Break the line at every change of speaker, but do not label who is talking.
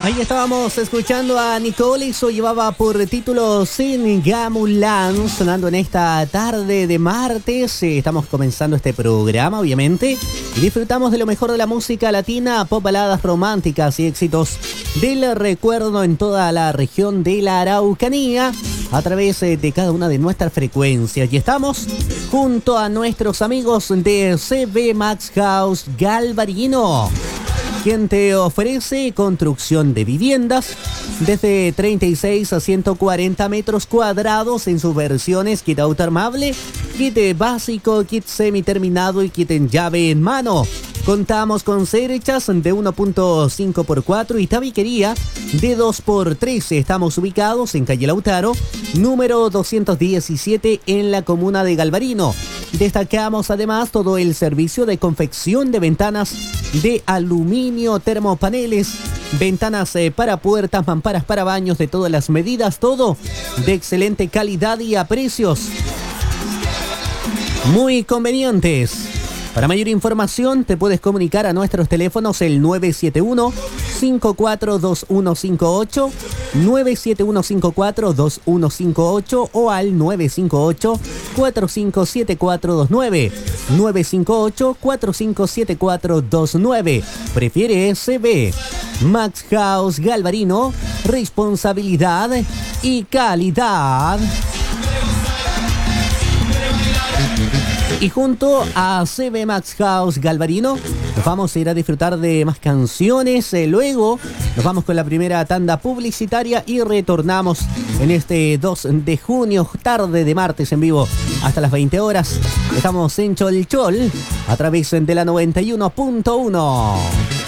Ahí estábamos escuchando a Nicole, eso llevaba por título Singamulan, sonando en esta tarde de martes. Estamos comenzando este programa, obviamente, y disfrutamos de lo mejor de la música latina, pop, baladas románticas y éxitos del recuerdo en toda la región de la Araucanía, a través de cada una de nuestras frecuencias. Y estamos junto a nuestros amigos de CB Max House Galvarino, quien te ofrece construcción de viviendas desde 36 a 140 metros cuadrados en sus versiones kit autoarmable, kit básico, kit semiterminado y kit en llave en mano. Contamos con cerchas de 1.5x4 y tabiquería de 2x3. Estamos ubicados en calle Lautaro, número 217, en la comuna de Galvarino. Destacamos además todo el servicio de confección de ventanas de aluminio, termopaneles, ventanas para puertas, mamparas para baños de todas las medidas, todo de excelente calidad y a precios muy convenientes. Para mayor información te puedes comunicar a nuestros teléfonos el 971-542158, 971-542158 o al 958-457429, 958-457429. Prefiere CB Max House Galvarino, responsabilidad y calidad. Y junto a CB Max House Galvarino nos vamos a ir a disfrutar de más canciones. Luego nos vamos con la primera tanda publicitaria y retornamos en este 2 de junio, tarde de martes, en vivo hasta las 20 horas. Estamos en Cholchol a través de la 91.1.